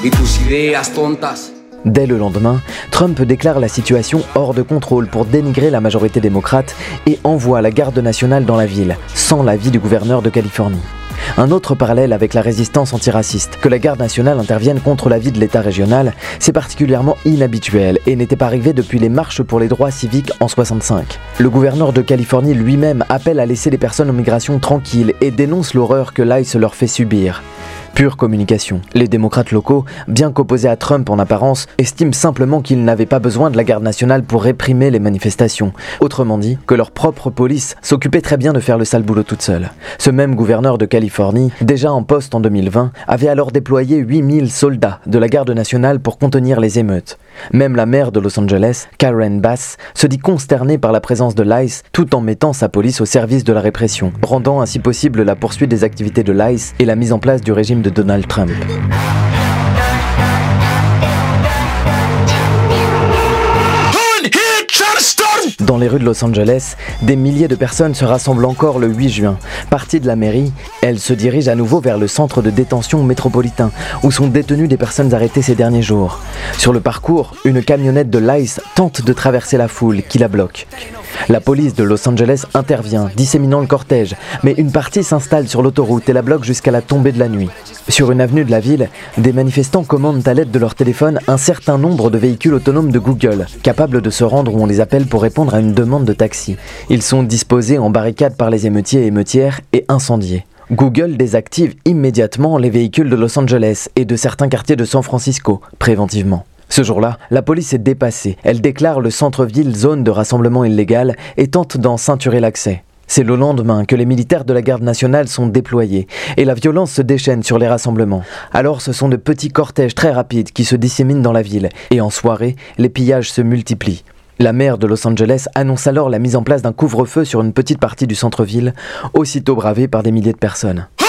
Dès le lendemain, Trump déclare la situation hors de contrôle pour dénigrer la majorité démocrate et envoie la garde nationale dans la ville, sans l'avis du gouverneur de Californie. Un autre parallèle avec la résistance antiraciste. Que la garde nationale intervienne contre l'avis de l'État régional, c'est particulièrement inhabituel et n'était pas arrivé depuis les marches pour les droits civiques en 1965. Le gouverneur de Californie lui-même appelle à laisser les personnes aux migrations tranquilles et dénonce l'horreur que l'ICE leur fait subir. Pure communication. Les démocrates locaux, bien qu'opposés à Trump en apparence, estiment simplement qu'ils n'avaient pas besoin de la garde nationale pour réprimer les manifestations. Autrement dit, que leur propre police s'occupait très bien de faire le sale boulot toute seule. Ce même gouverneur de Californie, déjà en poste en 2020, avait alors déployé 8000 soldats de la garde nationale pour contenir les émeutes. Même la maire de Los Angeles, Karen Bass, se dit consternée par la présence de l'ICE tout en mettant sa police au service de la répression, rendant ainsi possible la poursuite des activités de l'ICE et la mise en place du régime de Donald Trump. Dans les rues de Los Angeles, des milliers de personnes se rassemblent encore le 8 juin. Parties de la mairie, elles se dirigent à nouveau vers le centre de détention métropolitain, où sont détenues des personnes arrêtées ces derniers jours. Sur le parcours, une camionnette de l'ICE tente de traverser la foule qui la bloque. La police de Los Angeles intervient, disséminant le cortège, mais une partie s'installe sur l'autoroute et la bloque jusqu'à la tombée de la nuit. Sur une avenue de la ville, des manifestants commandent à l'aide de leur téléphone un certain nombre de véhicules autonomes de Google, capables de se rendre où on les appelle pour répondre à une demande de taxi. Ils sont disposés en barricade par les émeutiers et émeutières et incendiés. Google désactive immédiatement les véhicules de Los Angeles et de certains quartiers de San Francisco, préventivement. Ce jour-là, la police est dépassée. Elle déclare le centre-ville zone de rassemblement illégal et tente d'en ceinturer l'accès. C'est le lendemain que les militaires de la garde nationale sont déployés et la violence se déchaîne sur les rassemblements. Alors ce sont de petits cortèges très rapides qui se disséminent dans la ville et en soirée, les pillages se multiplient. La maire de Los Angeles annonce alors la mise en place d'un couvre-feu sur une petite partie du centre-ville, aussitôt bravé par des milliers de personnes.